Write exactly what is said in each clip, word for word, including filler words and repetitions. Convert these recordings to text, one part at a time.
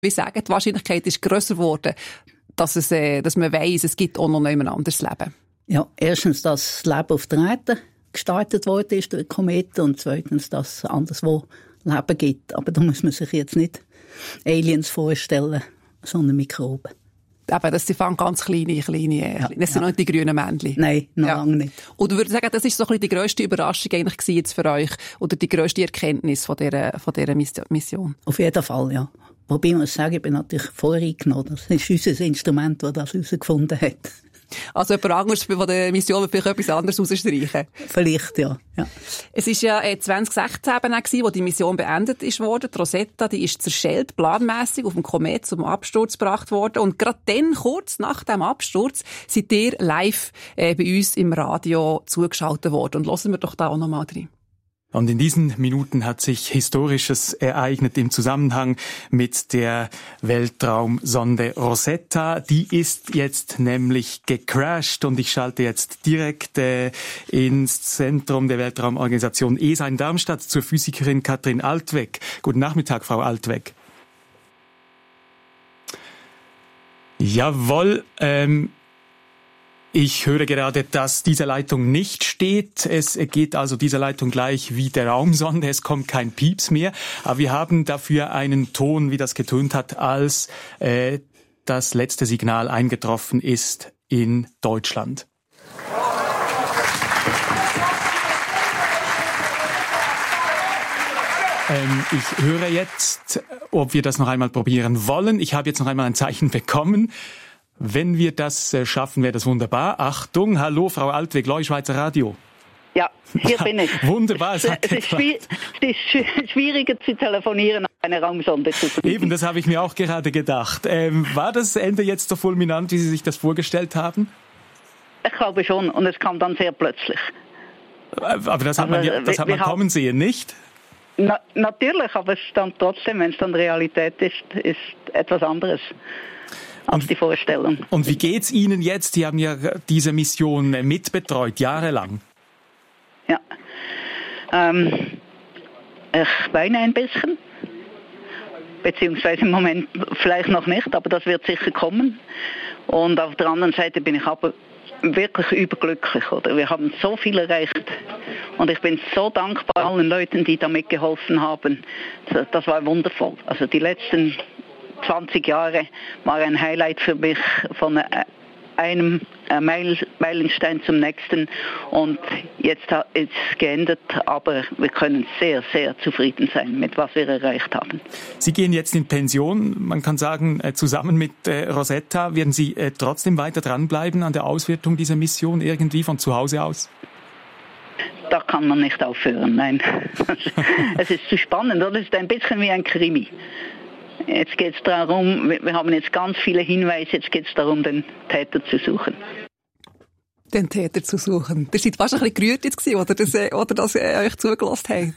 Wie sagen, die Wahrscheinlichkeit ist grösser geworden, dass, es, äh, dass man weiss, es gibt auch noch ein anderes Leben. Ja, erstens, dass das Leben auf der Erde gestartet worden ist durch Kometen und zweitens, dass es anderswo Leben gibt. Aber da muss man sich jetzt nicht Aliens vorstellen, sondern Mikroben. Eben, das sind ganz kleine, kleine, ja, das sind ja. nicht die grünen Männchen. Nein, noch ja. lange nicht. Und du würdest sagen, das ist so ein bisschen die grösste Überraschung eigentlich gewesen jetzt für euch oder die grösste Erkenntnis von dieser, von dieser Mission? Auf jeden Fall, ja. Wobei ich muss sagen, ich bin natürlich voreingenommen. Das ist unser Instrument, das das herausgefunden hat. Also jemand anderes von der Mission wird vielleicht etwas anderes rausstreichen? Vielleicht, ja. ja. Es war ja äh, zwanzig sechzehn eben auch, wo die Mission beendet ist worden. Die Rosetta, die ist zerschellt, planmässig auf dem Komet zum Absturz gebracht worden. Und gerade dann, kurz nach dem Absturz, seid ihr live äh, bei uns im Radio zugeschaltet worden. Und hören wir doch da auch noch mal rein. Und in diesen Minuten hat sich Historisches ereignet im Zusammenhang mit der Weltraumsonde Rosetta. Die ist jetzt nämlich gecrashed und ich schalte jetzt direkt äh, ins Zentrum der Weltraumorganisation E S A in Darmstadt zur Physikerin Katrin Altwegg. Guten Nachmittag, Frau Altwegg. Jawohl, ähm, ich höre gerade, dass diese Leitung nicht steht. Es geht also diese Leitung gleich wie der Raumsonde. Es kommt kein Pieps mehr. Aber wir haben dafür einen Ton, wie das getönt hat, als äh, das letzte Signal eingetroffen ist in Deutschland. Ähm, ich höre jetzt, ob wir das noch einmal probieren wollen. Ich habe jetzt noch einmal ein Zeichen bekommen. Wenn wir das äh, schaffen, wäre das wunderbar. Achtung, hallo, Frau Altwegg, Leu Schweizer Radio. Ja, hier bin ich. Wunderbar, es, es, ist schwi- es ist schwieriger zu telefonieren, als eine Raumsonde zu fliegen. Eben, das habe ich mir auch gerade gedacht. Ähm, war das Ende jetzt so fulminant, wie Sie sich das vorgestellt haben? Ich glaube schon, und es kam dann sehr plötzlich. Aber das hat man, ja, das hat man kommen sehen, nicht? Na, natürlich, aber es dann trotzdem, wenn es dann Realität ist, ist etwas anderes. Als die Vorstellung. Und wie geht's Ihnen jetzt? Sie haben ja diese Mission mitbetreut, jahrelang. Ja. Ähm, ich weine ein bisschen. Beziehungsweise im Moment vielleicht noch nicht, aber das wird sicher kommen. Und auf der anderen Seite bin ich aber wirklich überglücklich. Oder? Wir haben so viel erreicht. Und ich bin so dankbar allen Leuten, die da mitgeholfen haben. Das war wundervoll. Also die letzten zwanzig Jahre war ein Highlight für mich, von einem Meilenstein zum nächsten, und jetzt ist es geendet, aber wir können sehr, sehr zufrieden sein mit was wir erreicht haben. Sie gehen jetzt in Pension, man kann sagen, zusammen mit Rosetta, werden Sie trotzdem weiter dranbleiben an der Auswertung dieser Mission irgendwie von zu Hause aus? Da kann man nicht aufhören, nein. Es ist zu spannend, oder? Es ist ein bisschen wie ein Krimi. Jetzt geht es darum, wir haben jetzt ganz viele Hinweise, jetzt geht es darum, den Täter zu suchen. Den Täter zu suchen. Ihr seid fast ein bisschen gerührt jetzt gewesen, oder das, oder das äh, euch zugelassen habt.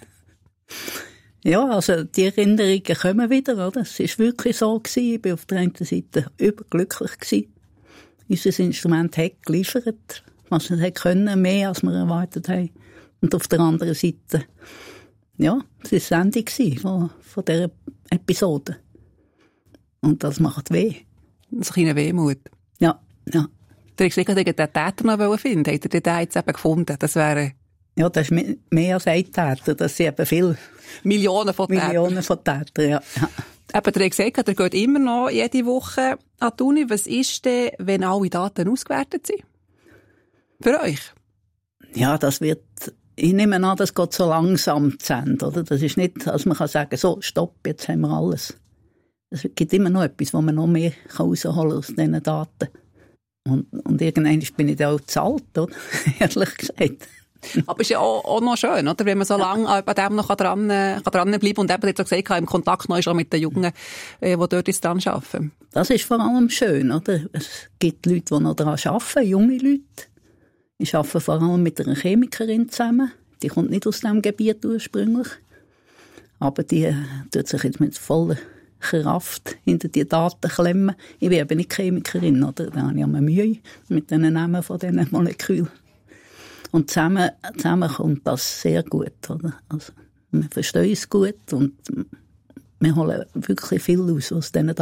Ja, also die Erinnerungen kommen wieder, oder? Es war wirklich so gewesen. Ich war auf der einen Seite überglücklich gewesen. Unser Instrument hat geliefert, was es hat können, mehr als wir erwartet haben. Und auf der anderen Seite, ja, es war das Ende von, von dieser Episode. Und das macht weh. Ein kleiner Wehmut. Ja, ja. Du hast gesagt, den Täter noch finden. Habt ihr den jetzt eben gefunden? Das wäre... Ja, das ist mehr als ein Täter. Das sind eben viele... Millionen von Tätern. Millionen von Tätern, ja. ja. Eben, du hast gesagt, ihr geht immer noch jede Woche an die Uni. Was ist denn, wenn alle Daten ausgewertet sind? Für euch? Ja, das wird... Ich nehme an, das geht so langsam zu Ende, oder? Das ist nicht, als man kann sagen, so, stopp, jetzt haben wir alles. Es gibt immer noch etwas, wo man noch mehr rausholen kann aus diesen Daten. Und, und irgendwann bin ich dann auch zu alt, oder? Ehrlich gesagt. Aber es ist ja auch, auch noch schön, oder? Wenn man so lange an dem noch dran, kann dranbleiben und eben, jetzt auch gesagt, im Kontakt noch ist auch mit den Jungen, die dort jetzt dran arbeiten. Das ist vor allem schön, oder? Es gibt Leute, die noch daran arbeiten, junge Leute. Ich arbeite vor allem mit einer Chemikerin zusammen. Die kommt nicht aus diesem Gebiet ursprünglich. Aber die äh, tut sich jetzt mit voller Kraft hinter die Daten klemmen. Ich bin eben nicht Chemikerin, oder? Da habe ich immer Mühe mit den Namen von diesen Molekülen. Und zusammen, zusammen kommt das sehr gut, oder? Also, wir verstehen es gut und wir holen wirklich viel aus aus diesen Daten.